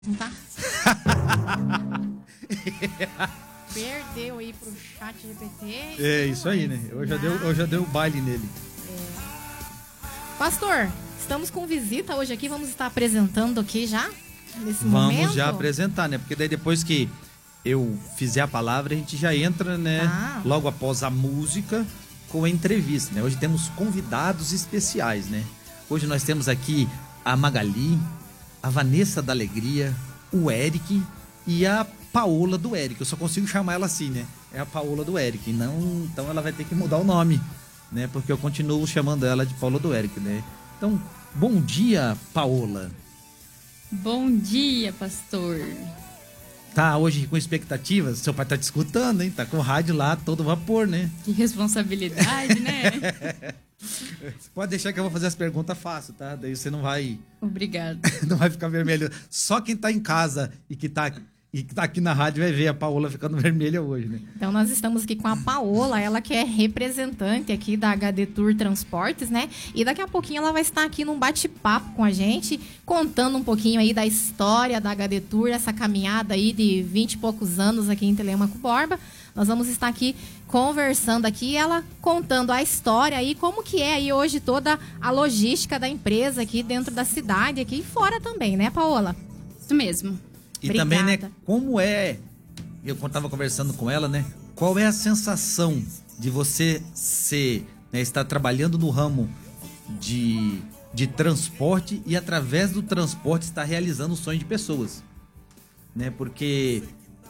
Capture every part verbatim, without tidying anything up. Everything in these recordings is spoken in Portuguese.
Não tá? Perdeu aí pro chat G P T. É isso aí, né? Eu já, deu, eu já dei o baile nele. É. Pastor, estamos com visita hoje aqui. Vamos estar apresentando aqui já? Nesse Vamos momento? já apresentar, né? Porque daí depois que eu fizer a palavra, a gente já entra, né? Ah. Logo após a música, com a entrevista, né? Hoje temos convidados especiais, né? Hoje nós temos aqui a Magali, a Vanessa da Alegria, o Eric e a Paola do Eric. Eu só consigo chamar ela assim, né? É a Paola do Eric. Não, então ela vai ter que mudar o nome, né? Porque eu continuo chamando ela de Paola do Eric, né? Então, bom dia, Paola. Bom dia, pastor. Tá hoje com expectativas? Seu pai tá te escutando, hein? Tá com o rádio lá, todo vapor, né? Que responsabilidade, né? Você pode deixar que eu vou fazer as perguntas fácil, tá? Daí você não vai... Obrigado. Não vai ficar vermelho. Só quem tá em casa e que tá, e que tá aqui na rádio vai ver a Paola ficando vermelha hoje, né? Então nós estamos aqui com a Paola, ela que é representante aqui da H D Tour Transportes, né? E daqui a pouquinho ela vai estar aqui num bate-papo com a gente, contando um pouquinho aí da história da H D Tour, essa caminhada aí de vinte e poucos anos aqui em Telêmaco Borba. Nós vamos estar aqui conversando aqui, ela contando a história aí, como que é aí hoje toda a logística da empresa aqui dentro da cidade, aqui e fora também, né, Paola? Isso mesmo. E Obrigada. também, né, como é... Eu estava conversando com ela, né? Qual é a sensação de você ser, né, estar trabalhando no ramo de, de transporte e através do transporte estar realizando o sonho de pessoas, né? Porque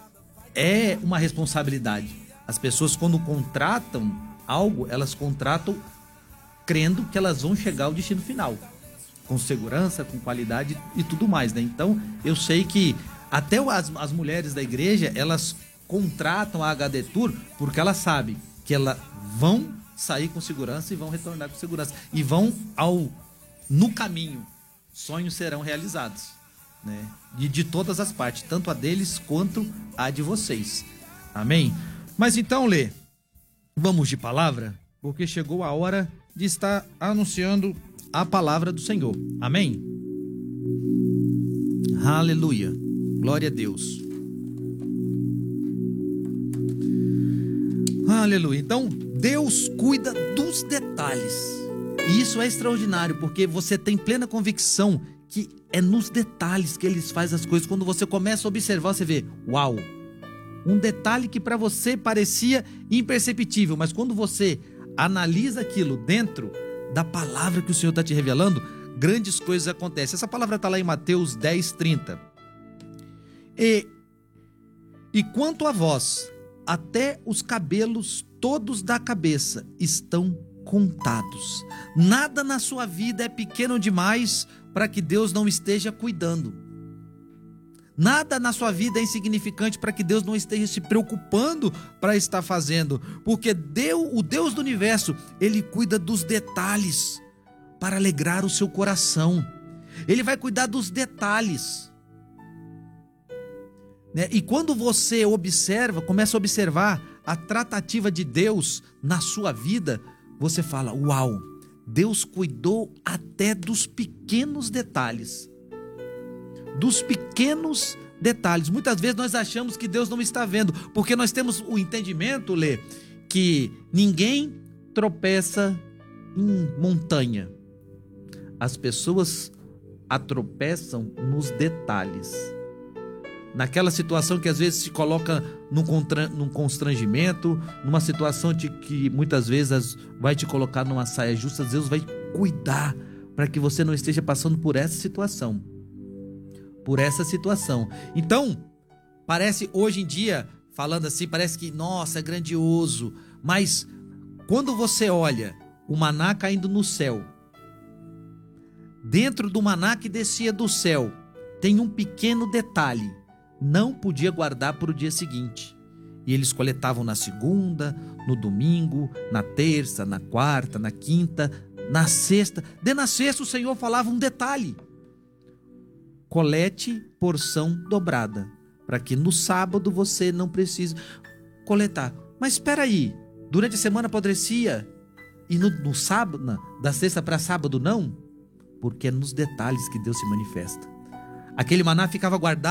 é uma responsabilidade. As pessoas, quando contratam algo, elas contratam crendo que elas vão chegar ao destino final, com segurança, com qualidade e tudo mais, né? Então, eu sei que até as, as mulheres da igreja, elas contratam a H D Tour porque elas sabem que elas vão sair com segurança e vão retornar com segurança. E vão ao no caminho, sonhos serão realizados, né? E de todas as partes, tanto a deles quanto a de vocês. Amém? Mas então, Lê, vamos de palavra, porque chegou a hora de estar anunciando a palavra do Senhor. Amém? Aleluia. Glória a Deus. Aleluia. Então, Deus cuida dos detalhes. E isso é extraordinário, porque você tem plena convicção que é nos detalhes que Ele faz as coisas. Quando você começa a observar, você vê, uau, um detalhe que para você parecia imperceptível, mas quando você analisa aquilo dentro da palavra que o Senhor está te revelando, grandes coisas acontecem. Essa palavra está lá em Mateus dez, trinta. E, e quanto a vós, até os cabelos todos da cabeça estão contados. Nada na sua vida é pequeno demais para que Deus não esteja cuidando. Nada na sua vida é insignificante para que Deus não esteja se preocupando para estar fazendo. Porque Deus, o Deus do universo, Ele cuida dos detalhes para alegrar o seu coração. Ele vai cuidar dos detalhes, né? E quando você observa, começa a observar a tratativa de Deus na sua vida, você fala, uau, Deus cuidou até dos pequenos detalhes. Dos pequenos detalhes. Muitas vezes nós achamos que Deus não está vendo, porque nós temos o entendimento, Lê, que ninguém tropeça em montanha. As pessoas atropeçam nos detalhes. Naquela situação que às vezes se coloca num, contra, num constrangimento, numa situação de que muitas vezes vai te colocar numa saia justa, Deus vai cuidar para que você não esteja passando por essa situação. Por essa situação. Então, parece hoje em dia, falando assim, parece que, nossa, é grandioso. Mas, quando você olha o maná caindo no céu, dentro do maná que descia do céu, tem um pequeno detalhe. Não podia guardar para o dia seguinte. E eles coletavam na segunda, no domingo, na terça, na quarta, na quinta, na sexta. De na sexta o Senhor falava um detalhe. Colete porção dobrada, para que no sábado você não precise coletar. Mas espera aí, durante a semana apodrecia e no, no sábado, da sexta para sábado não? Porque é nos detalhes que Deus se manifesta. aquele maná ficava guardado